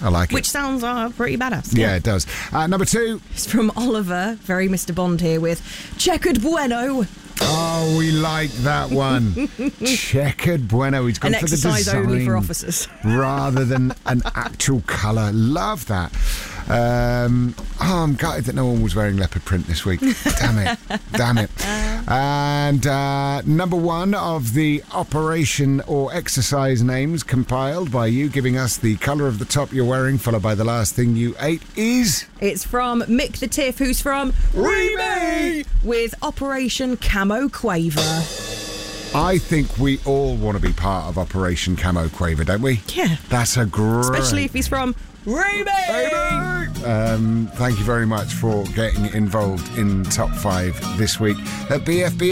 I like it. Which sounds pretty badass. Yeah, it does. Number 2. It's from Oliver, very Mr. Bond here, with Checkered Bueno. Oh, we like that one. Checkered Bueno. He's gone An for the exercise design only for officers. rather than an actual colour. Love that. I'm gutted that no one was wearing leopard print this week. Damn it. And number 1 of the operation or exercise names compiled by you, giving us the colour of the top you're wearing, followed by the last thing you ate, is... It's from Mick the Tiff, who's from Remy, with Operation Camo Quaver. I think we all want to be part of Operation Camo Quaver, don't we? Yeah. That's a great... Especially if he's from Remy! Thank you very much for getting involved in Top 5 this week at BFB.